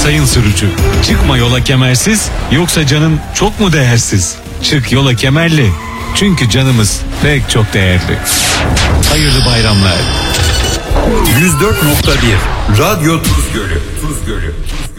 sayın sürücü. Çıkma yola kemersiz, yoksa canın çok mu değersiz? Çık yola kemerli, çünkü canımız pek çok değerli. Hayırlı bayramlar. 104.1 Radyo Tuz Gölü.